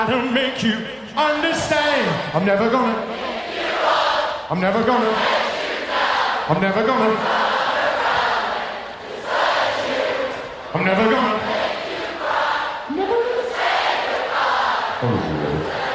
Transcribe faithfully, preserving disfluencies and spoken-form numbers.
to make you understand. I'm never gonna. I'm never gonna. I'm never gonna. I'm never gonna. I'm never gonna.